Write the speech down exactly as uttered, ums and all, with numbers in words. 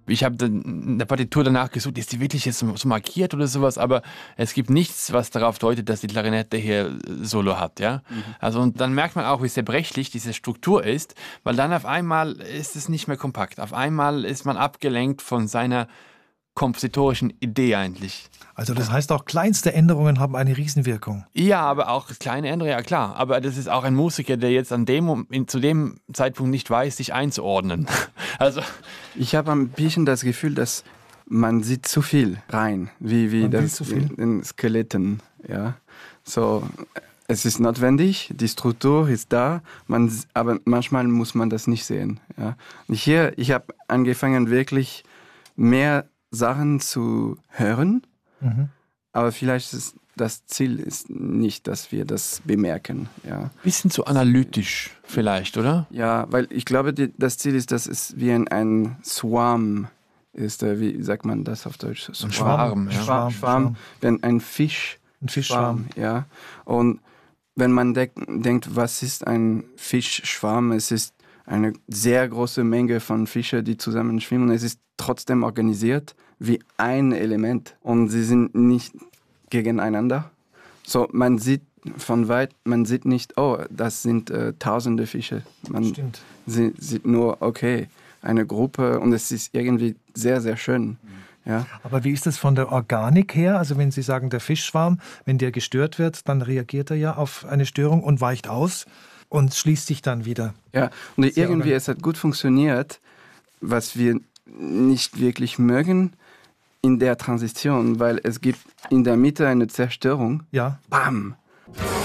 Ich habe in der Partitur danach gesucht, ist die wirklich jetzt so markiert oder sowas, aber es gibt nichts, was darauf deutet, dass die Klarinette hier Solo hat. Ja? Mhm. Also, und dann merkt man auch, wie zerbrechlich diese Struktur ist, weil dann auf einmal ist es nicht mehr kompakt. Auf einmal ist man abgelenkt von seiner kompositorischen Idee eigentlich. Also das heißt auch, kleinste Änderungen haben eine Riesenwirkung. Ja, aber auch kleine Änderungen, ja klar. Aber das ist auch ein Musiker, der jetzt an dem, in, zu dem Zeitpunkt nicht weiß, sich einzuordnen. Also ich habe ein bisschen das Gefühl, dass man sieht zu viel rein, wie, wie das zu viel? in, in Skeletten. Ja? So, es ist notwendig, die Struktur ist da, man, aber manchmal muss man das nicht sehen. Ja? Und hier, ich habe angefangen, wirklich mehr Sachen zu hören, mhm. aber vielleicht ist das Ziel ist nicht, dass wir das bemerken. Ja. Bisschen zu analytisch vielleicht, oder? Ja, weil ich glaube, die, das Ziel ist, dass es wie ein, ein Swarm ist. Äh, wie sagt man das auf Deutsch? Ein Schwarm. Ja. Schwarm, Schwarm, wenn ein Fisch. Ein Fischschwarm. Ja. Und wenn man de- denkt, was ist ein Fischschwarm? Es ist eine sehr große Menge von Fischen, die zusammen schwimmen. Es ist trotzdem organisiert wie ein Element und sie sind nicht gegeneinander. So, man sieht von weit, man sieht nicht, oh, das sind äh, tausende Fische. Man Stimmt. sie, sieht nur, okay, eine Gruppe und es ist irgendwie sehr, sehr schön. Ja. Aber wie ist das von der Organik her? Also wenn Sie sagen, der Fischschwarm, wenn der gestört wird, dann reagiert er ja auf eine Störung und weicht aus und schließt sich dann wieder. Ja, und sehr irgendwie, organisch. Es hat gut funktioniert, was wir nicht wirklich mögen in der Transition, weil es gibt in der Mitte eine Zerstörung. Ja. Bam!